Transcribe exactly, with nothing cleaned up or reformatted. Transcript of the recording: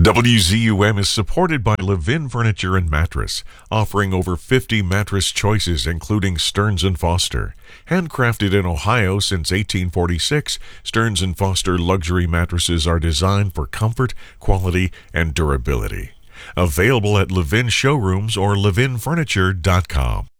W Z U M is supported by Levin Furniture and Mattress, offering over fifty mattress choices including Stearns and Foster. Handcrafted in Ohio since eighteen forty-six, Stearns and Foster luxury mattresses are designed for comfort, quality, and durability. Available at Levin showrooms or levin furniture dot com.